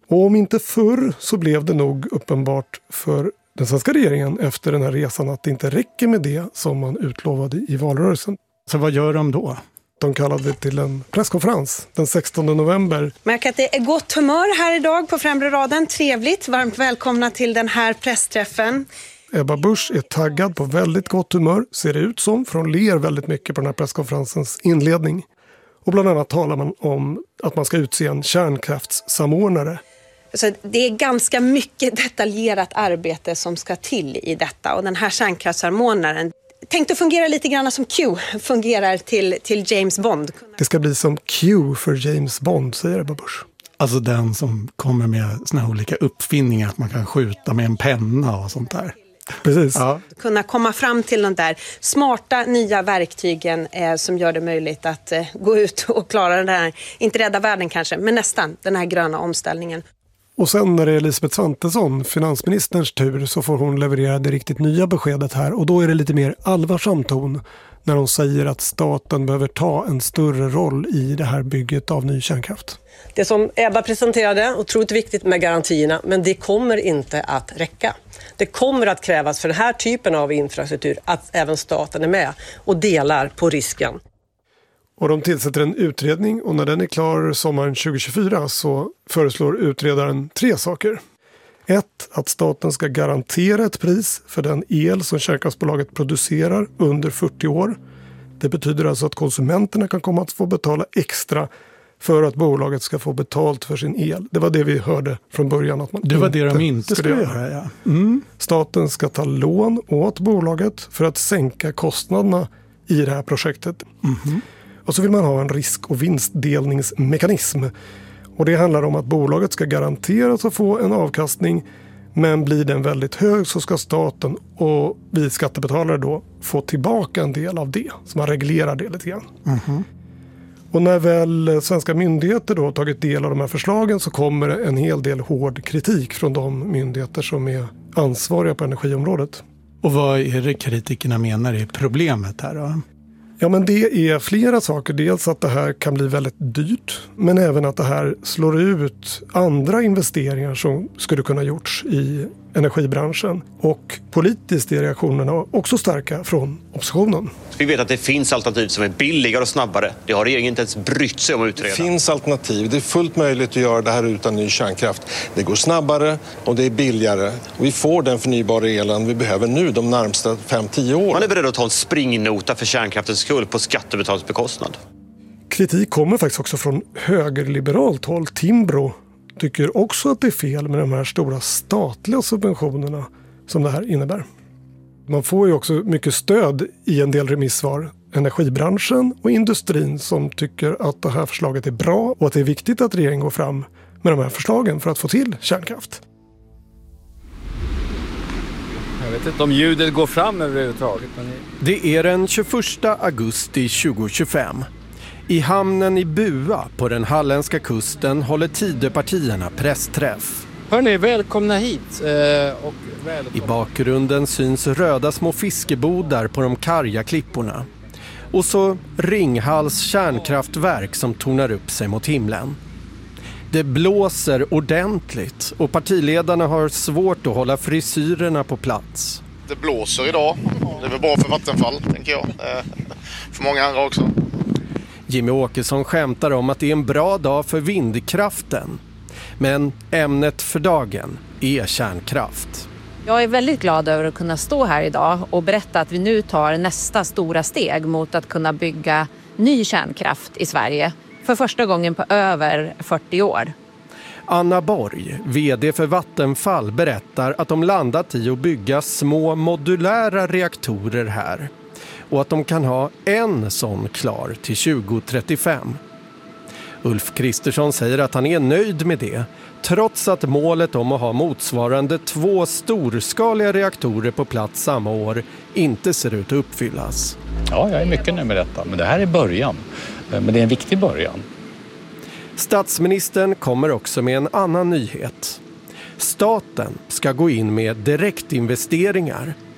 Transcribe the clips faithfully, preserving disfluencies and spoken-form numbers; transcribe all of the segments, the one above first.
Och om inte förr så blev det nog uppenbart för den svenska regeringen efter den här resan att det inte räcker med det som man utlovade i valrörelsen. Så vad gör de då? De kallade till en presskonferens den sextonde november. Märker att det är gott humör här idag på främre raden. Trevligt. Varmt välkomna till den här pressträffen. Ebba Busch är taggad på väldigt gott humör, ser det ut som, för hon ler väldigt mycket på den här presskonferensens inledning. Och bland annat talar man om att man ska utse en kärnkraftssamordnare. Så det är ganska mycket detaljerat arbete som ska till i detta. Och den här kärnkraftssamordnaren tänkte fungera lite grann som Q fungerar till, till James Bond. Det ska bli som Q för James Bond, säger Ebba Busch. Alltså den som kommer med såna här olika uppfinningar, att man kan skjuta med en penna och sånt där. Precis. Ja. Kunna komma fram till de där smarta nya verktygen eh, som gör det möjligt att eh, gå ut och klara den här, inte rädda världen kanske, men nästan den här gröna omställningen. Och sen när det är Elisabeth Svantesson, finansministerns tur, så får hon leverera det riktigt nya beskedet här. Och då är det lite mer allvarsam ton när hon säger att staten behöver ta en större roll i det här bygget av ny kärnkraft. Det som Ebba presenterade, otroligt viktigt med garantierna, men det kommer inte att räcka. Det kommer att krävas för den här typen av infrastruktur att även staten är med och delar på risken. Och de tillsätter en utredning och när den är klar sommaren tjugo tjugofyra så föreslår utredaren tre saker. Ett, att staten ska garantera ett pris för den el som kärnkraftsbolaget producerar under fyrtio år. Det betyder alltså att konsumenterna kan komma att få betala extra för att bolaget ska få betalt för sin el. Det var det vi hörde från början. Att man det var det de inte skulle göra, ja. Mm. Staten ska ta lån åt bolaget för att sänka kostnaderna i det här projektet. Mm. Och så vill man ha en risk- och vinstdelningsmekanism. Och det handlar om att bolaget ska garanteras att få en avkastning, men blir den väldigt hög så ska staten och vi skattebetalare då få tillbaka en del av det. Så man reglerar det lite grann. Mm. Och när väl svenska myndigheter då tagit del av de här förslagen så kommer en hel del hård kritik från de myndigheter som är ansvariga på energiområdet. Och vad är det kritikerna menar är problemet här då? Ja, men det är flera saker. Dels att det här kan bli väldigt dyrt, men även att det här slår ut andra investeringar som skulle kunna gjorts i energibranschen. Och politiskt är reaktionerna också starka från oppositionen. Vi vet att det finns alternativ som är billigare och snabbare. Det har regeringen inte ens brytt sig om att utreda. Det finns alternativ. Det är fullt möjligt att göra det här utan ny kärnkraft. Det går snabbare och det är billigare. Och vi får den förnybara elen vi behöver nu de närmsta fem till tio år. Man är beredd att ta en springnota för kärnkraftens skull på skattebetalars bekostnad. Kritik kommer faktiskt också från högerliberalt håll. Timbro tycker också att det är fel med de här stora statliga subventionerna som det här innebär. Man får ju också mycket stöd i en del remissvar. Energibranschen och industrin som tycker att det här förslaget är bra och att det är viktigt att regeringen går fram med de här förslagen för att få till kärnkraft. Jag vet inte om ljudet går fram överhuvudtaget. Men... Det är den tjugoförsta augusti tjugohundratjugofem. I hamnen i Bua på den halländska kusten håller Tidöpartierna pressträff. Hörrni, välkomna hit. Eh, och välkomna. I bakgrunden syns röda små fiskebodar på de karga klipporna. Och så Ringhals kärnkraftverk som tornar upp sig mot himlen. Det blåser ordentligt och partiledarna har svårt att hålla frisyrerna på plats. Det blåser idag. Det är väl bra för Vattenfall, tänker jag. Eh, för många andra också. Jimmy Åkesson skämtar om att det är en bra dag för vindkraften. Men ämnet för dagen är kärnkraft. Jag är väldigt glad över att kunna stå här idag och berätta att vi nu tar nästa stora steg mot att kunna bygga ny kärnkraft i Sverige för första gången på över fyrtio år. Anna Borg, vd för Vattenfall, berättar att de landat i att bygga små modulära reaktorer här. Och att de kan ha en sån klar till tjugo trettiofem. Ulf Kristersson säger att han är nöjd med det, trots att målet om att ha motsvarande två storskaliga reaktorer på plats samma år inte ser ut att uppfyllas. Ja, jag är mycket nöjd med detta, men det här är början. Men det är en viktig början. Statsministern kommer också med en annan nyhet. Staten ska gå in med direktinvesteringar.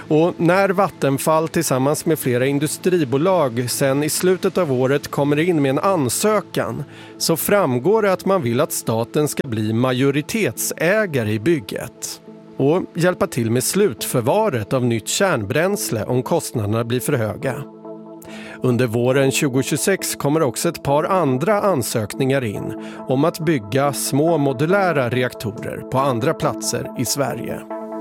Och när Vattenfall tillsammans med flera industribolag sen i slutet av året kommer in med en ansökan så framgår det att man vill att staten ska bli majoritetsägare i bygget och hjälpa till med slutförvaret av nytt kärnbränsle om kostnaderna blir för höga. Under våren tjugohundratjugosex kommer också ett par andra ansökningar in om att bygga små modulära reaktorer på andra platser i Sverige.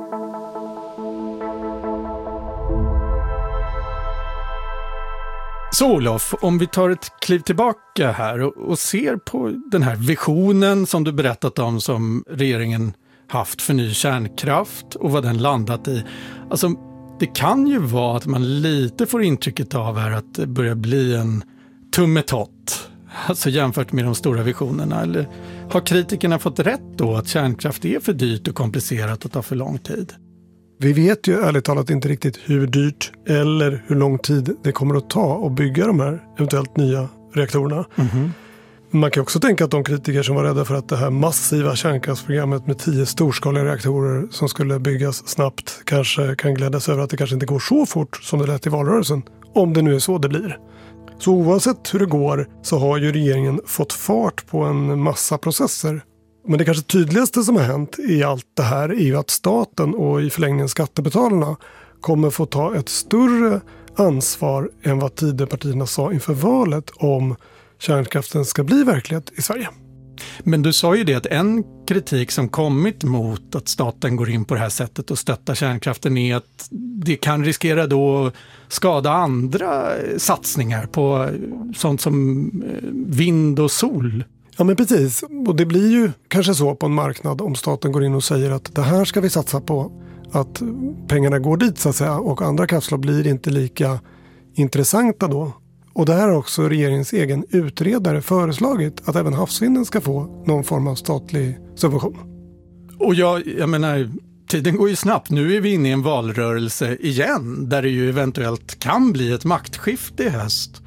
Så Olof, om vi tar ett kliv tillbaka här och, och ser på den här visionen som du berättat om som regeringen haft för ny kärnkraft och vad den landat i. Alltså, det kan ju vara att man lite får intrycket av här att det börjar bli en tummetott, alltså jämfört med de stora visionerna. Eller har kritikerna fått rätt då att kärnkraft är för dyrt och komplicerat och tar för lång tid? Vi vet ju ärligt talat inte riktigt hur dyrt eller hur lång tid det kommer att ta att bygga de här eventuellt nya reaktorerna. Mm-hmm. Man kan också tänka att de kritiker som var rädda för att det här massiva kärnkraftsprogrammet med tio storskaliga reaktorer som skulle byggas snabbt kanske kan glädjas över att det kanske inte går så fort som det lät i valrörelsen, om det nu är så det blir. Så oavsett hur det går så har ju regeringen fått fart på en massa processer. Men det kanske tydligaste som har hänt i allt det här är ju att staten och i förlängningen skattebetalarna kommer få ta ett större ansvar än vad Tidöpartierna sa inför valet om kärnkraften ska bli verklighet i Sverige. Men du sa ju det att en kritik som kommit mot att staten går in på det här sättet och stöttar kärnkraften är att det kan riskera då skada andra satsningar på sånt som vind och sol. Ja men precis, och det blir ju kanske så på en marknad om staten går in och säger att det här ska vi satsa på, att pengarna går dit så att säga och andra kraftslag blir inte lika intressanta då. Och det här har också regeringens egen utredare föreslagit att även havsvinden ska få någon form av statlig subvention. Och jag, jag menar, tiden går ju snabbt. Nu är vi inne i en valrörelse igen där det ju eventuellt kan bli ett maktskifte i höst.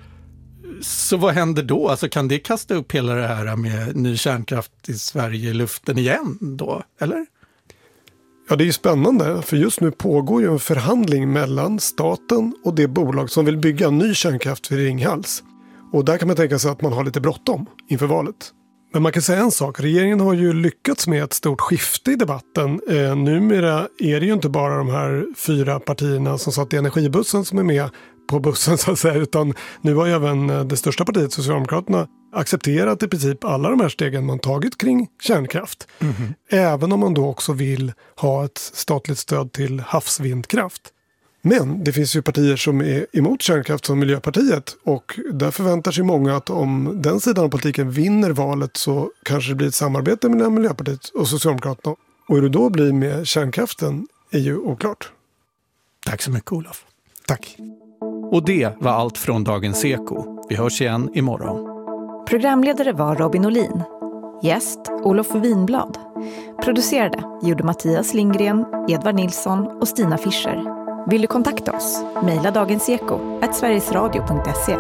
Så vad händer då? Alltså kan det kasta upp hela det här med ny kärnkraft i Sverige i luften igen då, eller? Ja, det är ju spännande för just nu pågår ju en förhandling mellan staten och det bolag som vill bygga ny kärnkraft vid Ringhals. Och där kan man tänka sig att man har lite bråttom inför valet. Men man kan säga en sak, regeringen har ju lyckats med ett stort skifte i debatten. Eh, numera är det ju inte bara de här fyra partierna som satt i energibussen som är med på bussen så att säga, utan nu har ju även det största partiet, Socialdemokraterna, accepterat i princip alla de här stegen man tagit kring kärnkraft. Mm-hmm. Även om man då också vill ha ett statligt stöd till havsvindkraft. Men det finns ju partier som är emot kärnkraft som Miljöpartiet och där förväntar sig många att om den sidan av politiken vinner valet så kanske det blir ett samarbete mellan Miljöpartiet och Socialdemokraterna. Och hur det då blir med kärnkraften är ju oklart. Tack så mycket Olof. Tack. Och det var allt från Dagens Eko. Vi hörs igen imorgon. Programledare var Robin Olin. Gäst Olof Winblad. Producerade gjorde Mattias Lindgren, Edvard Nilsson och Stina Fischer. Vill du kontakta oss? Mejla dagenseko at sverigesradio punkt se.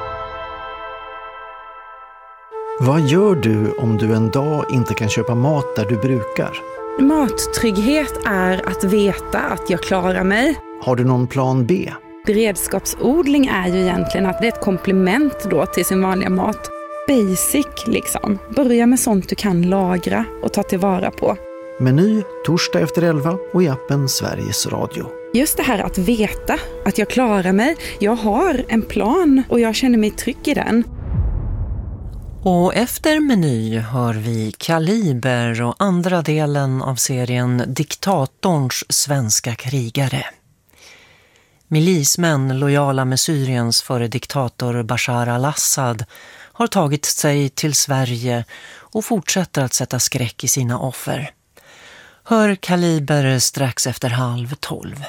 Vad gör du om du en dag inte kan köpa mat där du brukar? Mattrygghet är att veta att jag klarar mig. Har du någon plan B? Beredskapsodling är ju egentligen att det är ett komplement då till sin vanliga mat. Basic liksom. Börja med sånt du kan lagra och ta tillvara på. Meny torsdag efter elva och i appen Sveriges Radio. Just det här att veta att jag klarar mig. Jag har en plan och jag känner mig trygg i den. Och efter Meny hör vi Kaliber och andra delen av serien Diktatorns svenska krigare. Milismän lojala med Syriens före diktator Bashar al-Assad har tagit sig till Sverige och fortsätter att sätta skräck i sina offer. Hör Kaliber strax efter halv tolv.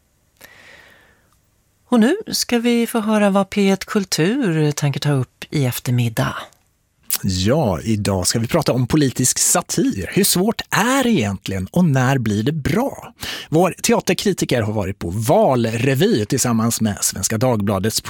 Och nu ska vi få höra vad P ett Kultur tänker ta upp i eftermiddag. Ja, idag ska vi prata om politisk satir. Hur svårt är det egentligen och när blir det bra? Vår teaterkritiker har varit på valrevy tillsammans med Svenska Dagbladets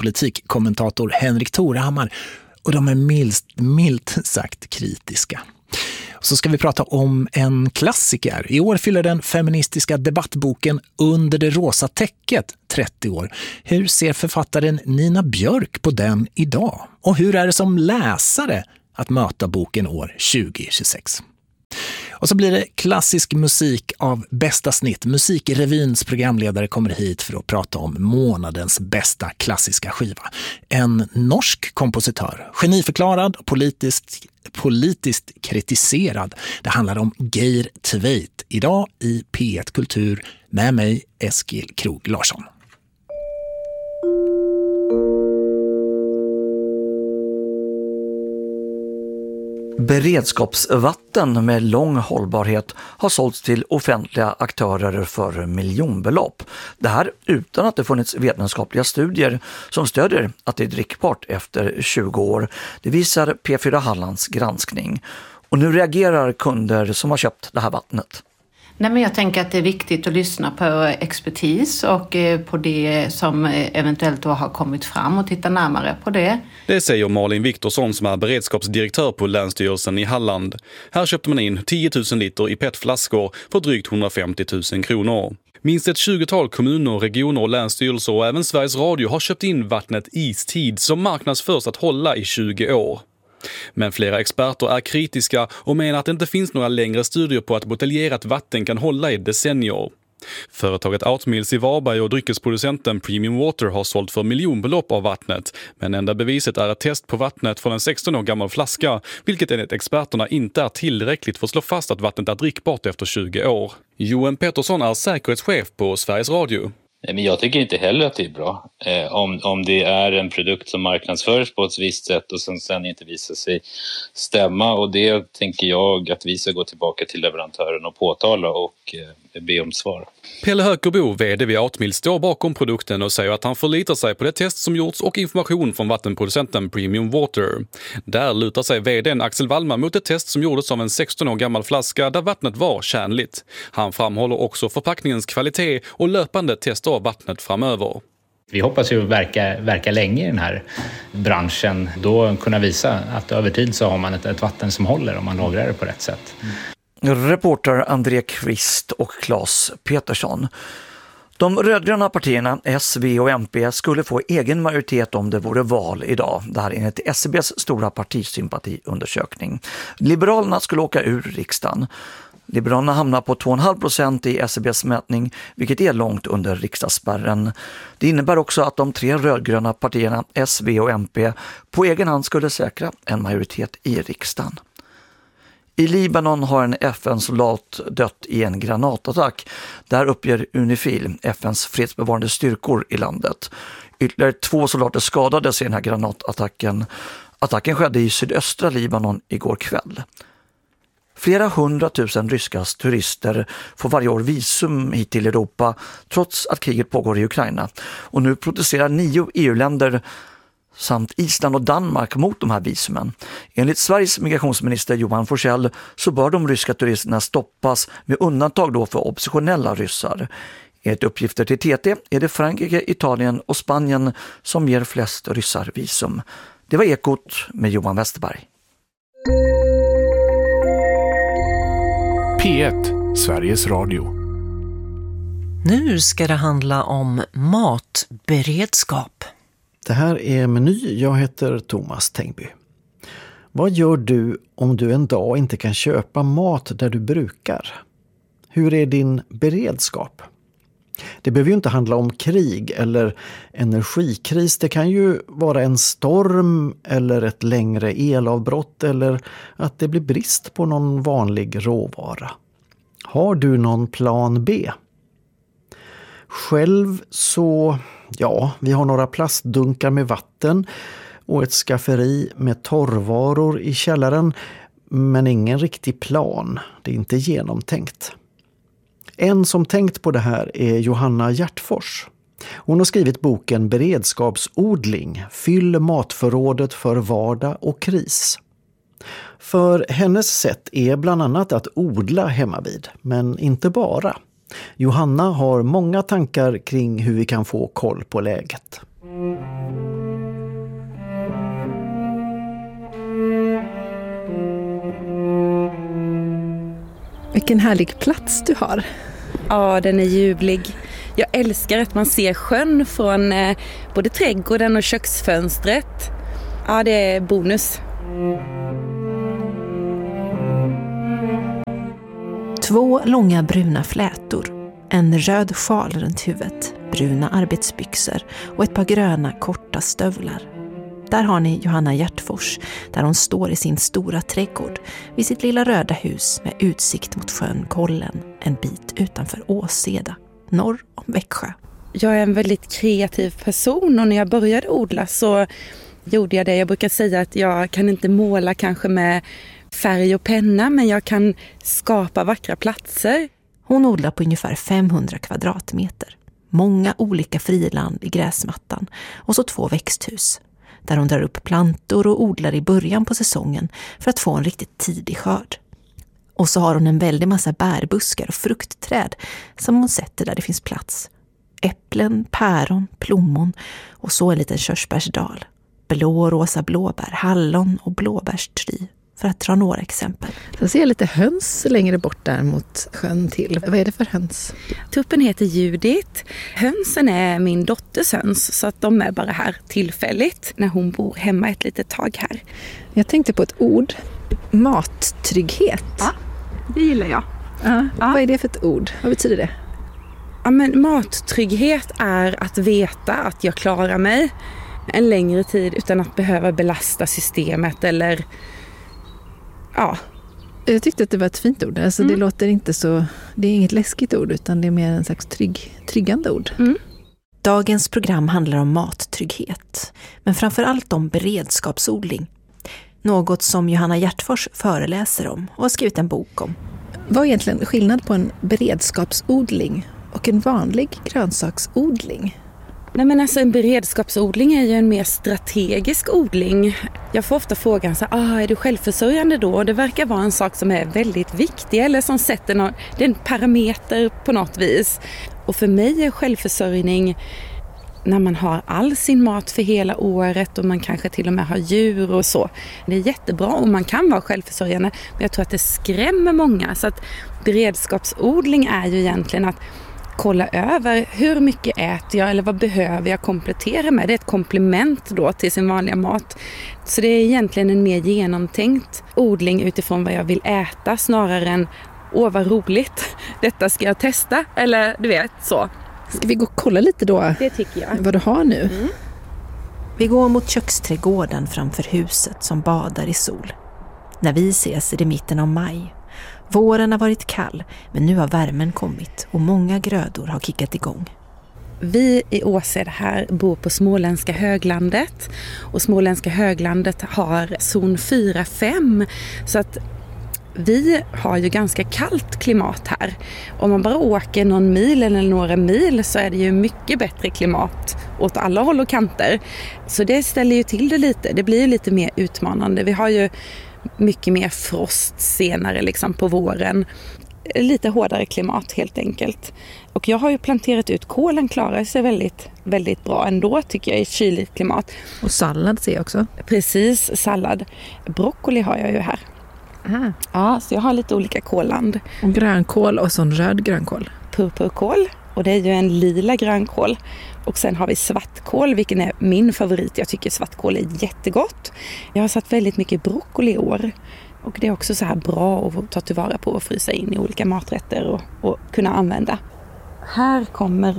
politikkommentator Henrik Torehammar och de är milt, milt sagt kritiska. Så ska vi prata om en klassiker. I år fyller den feministiska debattboken Under det rosa täcket trettio år. Hur ser författaren Nina Björk på den idag? Och hur är det som läsare att möta boken år tjugo tjugosex? Och så blir det klassisk musik av bästa snitt. Musikrevyns programledare kommer hit för att prata om månadens bästa klassiska skiva. En norsk kompositör, geniförklarad och politiskt, politiskt kritiserad. Det handlar om Geir Tveit. Idag i P ett Kultur med mig Eskil Krog Larsson. Beredskapsvatten med lång hållbarhet har sålts till offentliga aktörer för miljonbelopp. Det här utan att det funnits vetenskapliga studier som stödjer att det är drickbart efter tjugo år. Det visar P fyra Hallands granskning. Och nu reagerar kunder som har köpt det här vattnet. Nej, men jag tänker att det är viktigt att lyssna på expertis och på det som eventuellt då har kommit fram och titta närmare på det. Det säger Malin Viktorsson som är beredskapsdirektör på Länsstyrelsen i Halland. Här köpte man in tio tusen liter i P E T-flaskor för drygt hundrafemtio tusen kronor. Minst ett tjugotal kommuner, regioner och länsstyrelser och även Sveriges Radio har köpt in vattnet Istid som marknadsförs att hålla i tjugo år. Men flera experter är kritiska och menar att det inte finns några längre studier på att buteljerat vatten kan hålla i decennier. Företaget Outmills i Varberg och dryckesproducenten Premium Water har sålt för miljonbelopp av vattnet, men enda beviset är ett test på vattnet från en sexton år gammal flaska, vilket enligt experterna inte är tillräckligt för att slå fast att vattnet är drickbart efter tjugo år. Johan Pettersson är säkerhetschef på Sveriges Radio. Men jag tycker inte heller att det är bra. Eh, om, om det är en produkt som marknadsförs på ett visst sätt och sen, sen inte visar sig stämma. Och det tänker jag att vi ska gå tillbaka till leverantören och påtala och eh, be om svar. Pelle Hökerbo, vd vid Outmill, står bakom produkten och säger att han förlitar sig på det test som gjorts och information från vattenproducenten Premium Water. Där lutar sig vdn Axel Wallman mot ett test som gjordes av en sexton år gammal flaska där vattnet var kärnligt. Han framhåller också förpackningens kvalitet och löpande tester av vattnet framöver. Vi hoppas ju verka, verka länge i den här branschen, då kunna visa att över tid så har man ett, ett vatten som håller om man lagrar det på rätt sätt. Reporter André Kvist och Claes Petersson. De rödgröna partierna S, V och M P skulle få egen majoritet om det vore val idag. Det här enligt S C B:s stora partisympatiundersökning. Liberalerna skulle åka ur riksdagen. Liberalerna hamnar på två komma fem procent i S C B:s mätning, vilket är långt under riksdagsspärren. Det innebär också att de tre rödgröna partierna S, V och M P på egen hand skulle säkra en majoritet i riksdagen. I Libanon har en F N-soldat dött i en granatattack. Där uppger Unifil, F N:s fredsbevarande styrkor i landet. Ytterligare två soldater skadades i den här granatattacken. Attacken skedde i sydöstra Libanon igår kväll. Flera hundratusen ryska turister får varje år visum hit till Europa trots att kriget pågår i Ukraina. Och nu protesterar nio E U-länder samt Island och Danmark mot de här visumen. Enligt Sveriges migrationsminister Johan Forssell så bör de ryska turisterna stoppas med undantag då för oppositionella ryssar. Enligt uppgifter till T T är det Frankrike, Italien och Spanien som ger flest ryssar visum. Det var Ekot med Johan Westerberg. P ett, Sveriges Radio. Nu ska det handla om matberedskap. Det här är Meny. Jag heter Thomas Tengby. Vad gör du om du en dag inte kan köpa mat där du brukar? Hur är din beredskap? Det behöver ju inte handla om krig eller energikris. Det kan ju vara en storm eller ett längre elavbrott eller att det blir brist på någon vanlig råvara. Har du någon plan B? Själv så, ja, vi har några plastdunkar med vatten och ett skafferi med torrvaror i källaren, men ingen riktig plan. Det är inte genomtänkt. En som tänkt på det här är Johanna Hjärtfors. Hon har skrivit boken Beredskapsodling, fyll matförrådet för vardag och kris. För hennes sätt är bland annat att odla hemmavid, men inte bara. Johanna har många tankar kring hur vi kan få koll på läget. Vilken härlig plats du har. Ja, den är ljuvlig. Jag älskar att man ser sjön från eh, både trädgården och köksfönstret. Ja, det är bonus. Två långa bruna flätor, en röd sjal runt huvudet, bruna arbetsbyxor och ett par gröna korta stövlar. Där har ni Johanna Hjärtfors, där hon står i sin stora trädgård vid sitt lilla röda hus med utsikt mot sjön Kollen, en bit utanför Åseda, norr om Växjö. Jag är en väldigt kreativ person och när jag började odla så gjorde jag det. Jag brukar säga att jag kan inte måla kanske med färg och penna, men jag kan skapa vackra platser. Hon odlar på ungefär femhundra kvadratmeter. Många olika friland i gräsmattan och så två växthus. Där hon drar upp plantor och odlar i början på säsongen för att få en riktigt tidig skörd. Och så har hon en väldig massa bärbuskar och fruktträd som hon sätter där det finns plats. Äpplen, päron, plommon och så en liten körsbärsdal. Blå och rosa blåbär, hallon och blåbärstry, för att dra några exempel. Jag ser lite höns längre bort där mot sjön till. Vad är det för höns? Tuppen heter Judith. Hönsen är min dotters höns, så att de är bara här tillfälligt när hon bor hemma ett litet tag här. Jag tänkte på ett ord. Mattrygghet. Ja, det gillar jag. Ja. Ja. Vad är det för ett ord? Vad betyder det? Ja, men mattrygghet är att veta att jag klarar mig en längre tid utan att behöva belasta systemet eller ja. Jag tyckte att det var ett fint ord. Alltså mm. Det låter inte så, det är inget läskigt ord utan det är mer en slags trygg, tryggande ord. Mm. Dagens program handlar om mattrygghet, men framförallt om beredskapsodling. Något som Johanna Hjärtfors föreläser om och har skrivit en bok om. Vad är egentligen skillnad på en beredskapsodling och en vanlig grönsaksodling? Nej, men alltså en beredskapsodling är ju en mer strategisk odling. Jag får ofta frågan så ah, är du självförsörjande då? Det verkar vara en sak som är väldigt viktig eller som sätter någon, det är en parameter på något vis. Och för mig är självförsörjning när man har all sin mat för hela året och man kanske till och med har djur och så. Det är jättebra om man kan vara självförsörjande, men jag tror att det skrämmer många. Så att beredskapsodling är ju egentligen att kolla över hur mycket äter jag eller vad behöver jag komplettera med. Det är ett komplement då till sin vanliga mat. Så det är egentligen en mer genomtänkt odling utifrån vad jag vill äta snarare än åh vad roligt, detta ska jag testa eller du vet så. Ska vi gå och kolla lite då? Det tycker jag. Vad du har nu? Mm. Vi går mot köksträdgården framför huset som badar i sol. När vi ses är det mitten av maj. Våren har varit kall, men nu har värmen kommit och många grödor har kickat igång. Vi i Åseda här bor på Småländska höglandet och Småländska höglandet har zon fyra fem, så att vi har ju ganska kallt klimat här. Om man bara åker någon mil eller några mil så är det ju mycket bättre klimat åt alla håll och kanter. Så det ställer ju till det lite. Det blir ju lite mer utmanande. Vi har ju mycket mer frost senare liksom på våren. Lite hårdare klimat helt enkelt. Och jag har ju planterat ut kålen, klarar sig väldigt, väldigt bra ändå tycker jag i ett kyligt klimat. Och sallad ser jag också. Precis, sallad. Broccoli har jag ju här. Aha. Ja, så jag har lite olika kålland. Och grönkål och sån röd grönkål. Purpurkål, och det är ju en lila grönkål. Och sen har vi svartkål, vilken är min favorit. Jag tycker svartkål är jättegott. Jag har satt väldigt mycket broccoli i år. Och det är också så här bra att ta tillvara på och frysa in i olika maträtter och, och kunna använda. Här kommer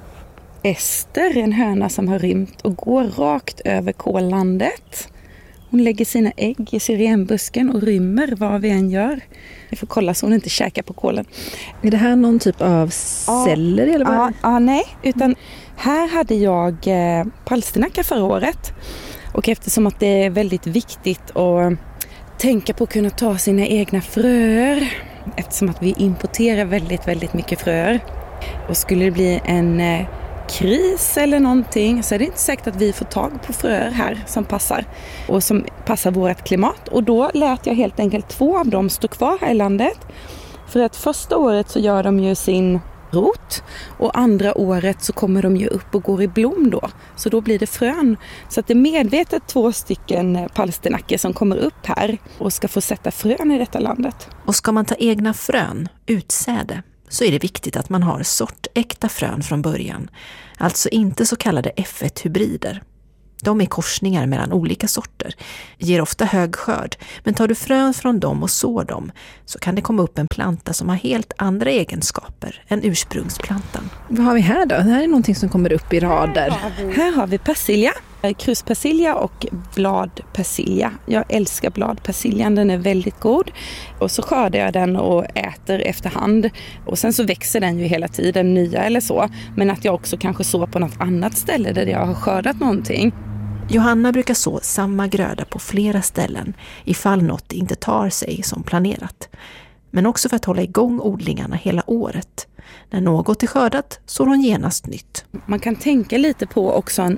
Ester, en höna som har rymt och går rakt över kållandet. Hon lägger sina ägg i syrenbusken och rymmer vad vi än gör. Vi får kolla så hon inte käkar på kålen. Är det här någon typ av celler? Ja, eller vad? Ja, ja, nej. Utan här hade jag eh, palsternacka förra året. Och eftersom att det är väldigt viktigt att tänka på att kunna ta sina egna fröer. Eftersom att vi importerar väldigt, väldigt mycket fröer. Och skulle det bli en eh, kris eller någonting så är det inte säkert att vi får tag på fröer här som passar. Och som passar vårt klimat. Och då lät jag helt enkelt två av dem stå kvar här i landet. För att första året så gör de ju sin rot och andra året så kommer de ju upp och går i blom då. Så då blir det frön. Så att det är medvetet två stycken palsternackor som kommer upp här och ska få sätta frön i detta landet. Och ska man ta egna frön, utsäde, så är det viktigt att man har sortäkta frön från början. Alltså inte så kallade F ett-hybrider. De är korsningar mellan olika sorter, ger ofta hög skörd, men tar du frön från dem och sår dem så kan det komma upp en planta som har helt andra egenskaper än ursprungsplantan. Vad har vi här då? Det här är någonting som kommer upp i rader. Här har vi, här har vi persilja, kruspersilja och bladpersilja. Jag älskar bladpersiljan, den är väldigt god. Och så skördar jag den och äter efterhand. Och sen så växer den ju hela tiden, nya eller så. Men att jag också kanske sår på något annat ställe där jag har skördat någonting. Johanna brukar så samma gröda på flera ställen ifall något inte tar sig som planerat. Men också för att hålla igång odlingarna hela året. När något är skördat så har hon genast nytt. Man kan tänka lite på också en,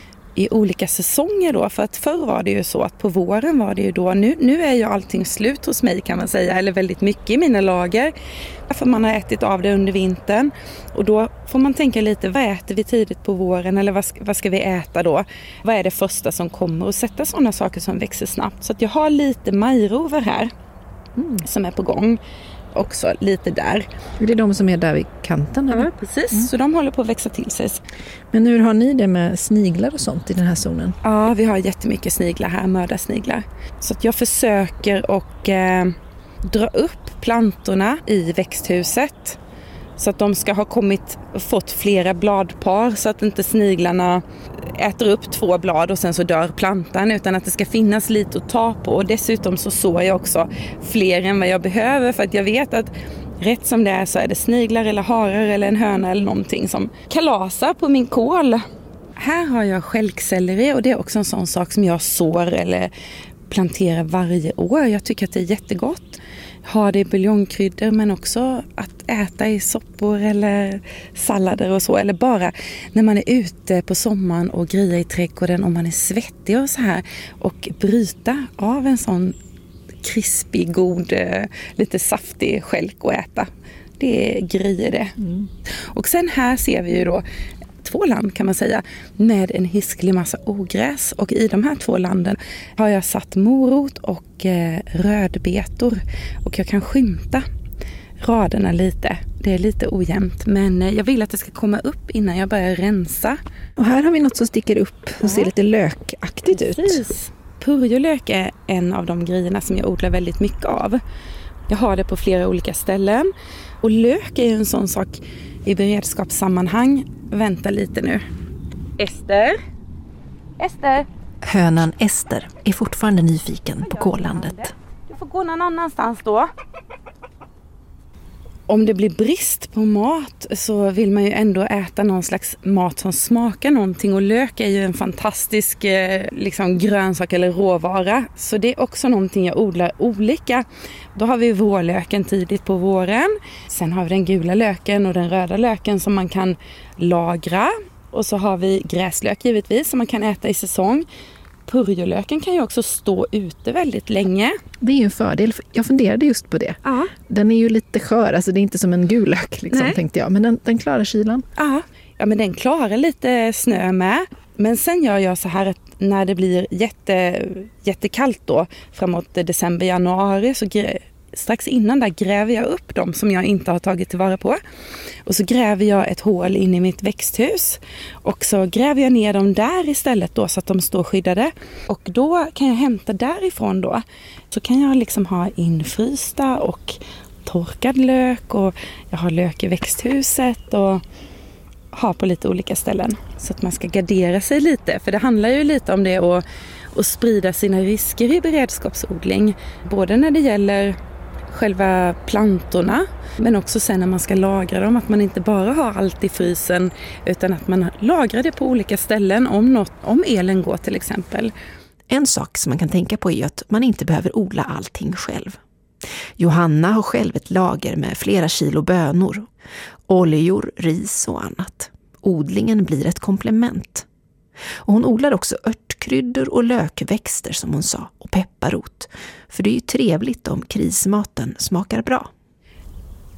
i olika säsonger då. För att förr var det ju så att på våren var det ju då, nu, nu är ju allting slut hos mig kan man säga. Eller väldigt mycket i mina lager. För man har ätit av det under vintern. Och då får man tänka lite, vad äter vi tidigt på våren? Eller vad ska, vad ska vi äta då? Vad är det första som kommer? Och sätta sådana saker som växer snabbt. Så att jag har lite majrover här. Mm. Som är på gång. Också lite där. Det är de som är där vid kanten? Eller? Ja, precis. Mm. Så de håller på att växa till sig. Men hur har ni det med sniglar och sånt i den här zonen? Ja, vi har jättemycket sniglar här, mördarsniglar. Så att jag försöker att eh, dra upp plantorna i växthuset. Så att de ska ha kommit fått flera bladpar så att inte sniglarna äter upp två blad och sen så dör plantan, utan att det ska finnas lite att ta på. Och dessutom så sår jag också fler än vad jag behöver, för att jag vet att rätt som det är så är det sniglar eller harar eller en höna eller någonting som kalasar på min kål. Här har jag stjälkselleri och det är också en sån sak som jag sår eller planterar varje år. Jag tycker att det är jättegott. Ha det i buljongkryddor men också att äta i soppor eller sallader och så. Eller bara när man är ute på sommaren och grejer i trädgården och man är svettig och så här. Och bryta av en sån krispig, god, lite saftig stjälk och äta. Det är grejer det. Mm. Och sen här ser vi ju då två land kan man säga med en hisklig massa ogräs, och i de här två landen har jag satt morot och eh, rödbetor och jag kan skymta raderna lite. Det är lite ojämnt men eh, jag vill att det ska komma upp innan jag börjar rensa. Och här har vi något som sticker upp och ja. ser lite lökaktigt ut. Precis. Purjolök är en av de grejerna som jag odlar väldigt mycket av. Jag har det på flera olika ställen och lök är ju en sån sak i beredskapssammanhang. Vänta lite nu. Ester? Ester? Hönan Ester är fortfarande nyfiken på kålandet. Du får gå någon annanstans då. Om det blir brist på mat så vill man ju ändå äta någon slags mat som smakar någonting. Och lök är ju en fantastisk liksom, grönsak eller råvara. Så det är också någonting jag odlar olika. Då har vi vårlöken tidigt på våren. Sen har vi den gula löken och den röda löken som man kan lagra. Och så har vi gräslök givetvis som man kan äta i säsong. Purjolöken kan ju också stå ute väldigt länge. Det är ju en fördel. Jag funderade just på det. Ja. Den är ju lite skör, alltså det är inte som en gul lök liksom, tänkte jag. Men den, den klarar kylan. Ja. ja, men den klarar lite snö med. Men sen gör jag så här att när det blir jätte, jättekallt då, framåt december, januari, så grä, strax innan där gräver jag upp dem som jag inte har tagit tillvara på. Och så gräver jag ett hål in i mitt växthus. Och så gräver jag ner dem där istället då så att de står skyddade. Och då kan jag hämta därifrån då. Så kan jag liksom ha infrysta och torkad lök. Och jag har lök i växthuset och ha på lite olika ställen. Så att man ska gardera sig lite. För det handlar ju lite om det att, att sprida sina risker i beredskapsodling. Både när det gäller själva plantorna men också sen när man ska lagra dem, att man inte bara har allt i frysen utan att man lagrar det på olika ställen om, något, om elen går till exempel. En sak som man kan tänka på är att man inte behöver odla allting själv. Johanna har själv ett lager med flera kilo bönor, oljor, ris och annat. Odlingen blir ett komplement. Och hon odlar också örtkryddor och lökväxter som hon sa och pepparrot. För det är ju trevligt om krismaten smakar bra.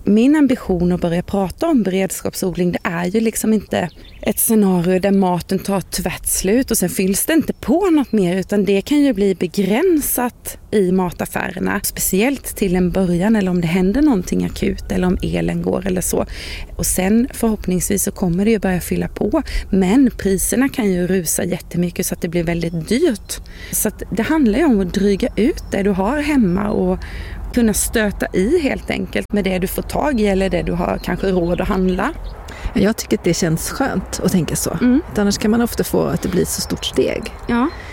min ambition att börja prata om beredskapsodling, det är ju liksom inte ett scenario där maten tar tvärt slut och sen fylls det inte på något mer, utan det kan ju bli begränsat i mataffärerna, speciellt till en början eller om det händer någonting akut eller om elen går eller så. Och sen förhoppningsvis så kommer det ju börja fylla på, men priserna kan ju rusa jättemycket så att det blir väldigt dyrt. Så att det handlar ju om att dryga ut det du har hemma och kunna stöta i helt enkelt med det du får tag i eller det du har kanske råd att handla. Jag tycker att det känns skönt att tänka så. Mm. Annars kan man ofta få att det blir så stort steg. Ja.